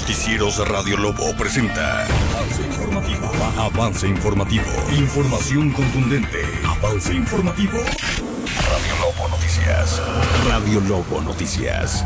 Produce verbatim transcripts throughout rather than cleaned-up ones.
Noticieros Radio Lobo presenta Avance Informativo. Avance Informativo. Información contundente. Avance Informativo. Radio Lobo Noticias. Radio Lobo Noticias.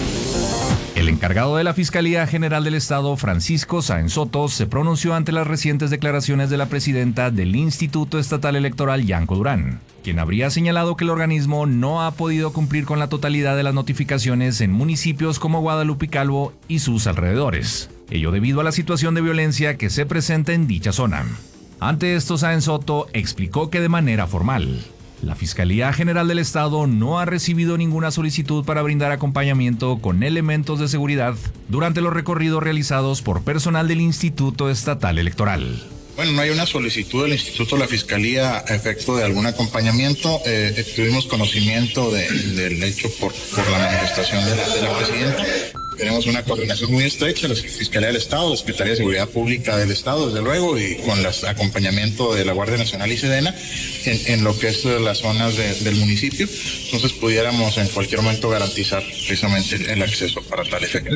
El encargado de la Fiscalía General del Estado, Francisco Sáenz Soto, se pronunció ante las recientes declaraciones de la presidenta del Instituto Estatal Electoral, Yanko Durán, quien habría señalado que el organismo no ha podido cumplir con la totalidad de las notificaciones en municipios como Guadalupe y Calvo y sus alrededores, ello debido a la situación de violencia que se presenta en dicha zona. Ante esto, Sáenz Soto explicó que de manera formal, la Fiscalía General del Estado no ha recibido ninguna solicitud para brindar acompañamiento con elementos de seguridad durante los recorridos realizados por personal del Instituto Estatal Electoral. Bueno, no hay una solicitud del Instituto de la Fiscalía a efecto de algún acompañamiento. Eh, tuvimos conocimiento de, del hecho por, por la manifestación de la, de la presidenta. Tenemos una coordinación muy estrecha, la Fiscalía del Estado, la Secretaría de Seguridad Pública del Estado, desde luego, y con el acompañamiento de la Guardia Nacional y Sedena en, en lo que es las zonas de, del municipio. Entonces pudiéramos en cualquier momento garantizar precisamente el, el acceso para tal efecto.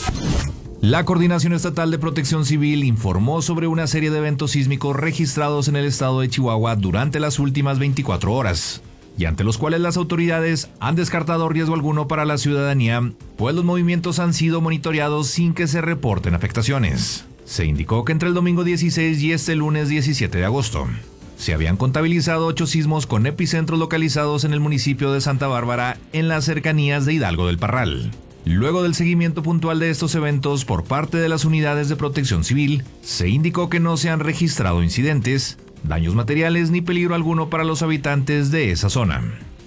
La Coordinación Estatal de Protección Civil informó sobre una serie de eventos sísmicos registrados en el estado de Chihuahua durante las últimas veinticuatro horas, y ante los cuales las autoridades han descartado riesgo alguno para la ciudadanía, pues los movimientos han sido monitoreados sin que se reporten afectaciones. Se indicó que entre el domingo dieciséis y este lunes diecisiete de agosto, se habían contabilizado ocho sismos con epicentros localizados en el municipio de Santa Bárbara, en las cercanías de Hidalgo del Parral. Luego del seguimiento puntual de estos eventos por parte de las unidades de protección civil, se indicó que no se han registrado incidentes, daños materiales ni peligro alguno para los habitantes de esa zona.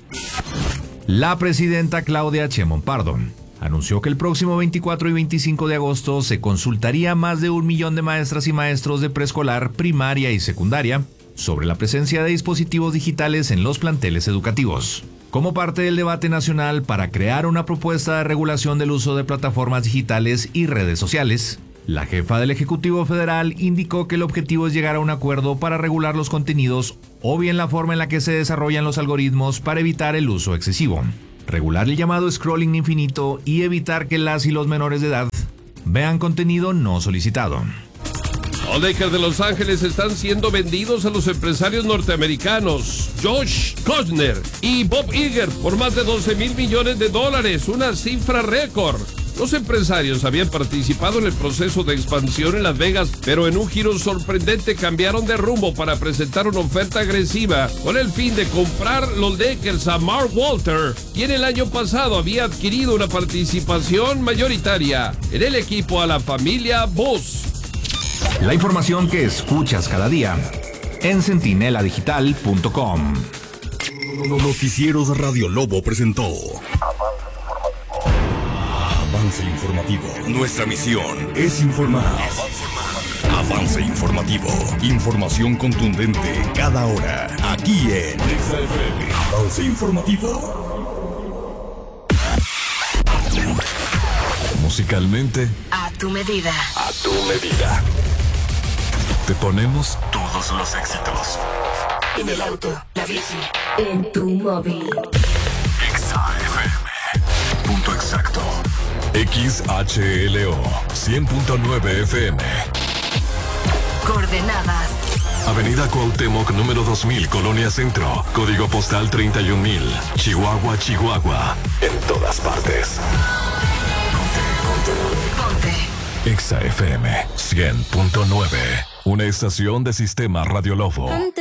La presidenta Claudia Sheinbaum Pardo anunció que el próximo veinticuatro y veinticinco de agosto se consultaría a más de un millón de maestras y maestros de preescolar, primaria y secundaria sobre la presencia de dispositivos digitales en los planteles educativos, como parte del debate nacional para crear una propuesta de regulación del uso de plataformas digitales y redes sociales. La jefa del Ejecutivo Federal indicó que el objetivo es llegar a un acuerdo para regular los contenidos o bien la forma en la que se desarrollan los algoritmos para evitar el uso excesivo, regular el llamado scrolling infinito y evitar que las y los menores de edad vean contenido no solicitado. Los Lakers de Los Ángeles están siendo vendidos a los empresarios norteamericanos Josh Kostner y Bob Iger por más de doce mil millones de dólares, una cifra récord. Los empresarios habían participado en el proceso de expansión en Las Vegas, pero en un giro sorprendente cambiaron de rumbo para presentar una oferta agresiva con el fin de comprar los Lakers a Mark Walter, quien el año pasado había adquirido una participación mayoritaria en el equipo a la familia Buss. La información que escuchas cada día en centinela digital punto com. Noticieros Radio Lobo presentó Avance Informativo. Nuestra misión es informar. Avance Informativo. Información contundente cada hora. Aquí en Avance Informativo. Musicalmente, a tu medida. A tu medida. Te ponemos todos los éxitos. En el auto, la bici, en tu móvil. X A F M. Punto exacto. X H L O cien punto nueve F M. Coordenadas: Avenida Cuauhtémoc número dos mil, Colonia Centro. Código postal treinta y un mil. Chihuahua, Chihuahua. En todas partes. Ponte, ponte. Ponte. X A F M cien punto nueve. Una estación de Sistema Radio Lobo. Ponte.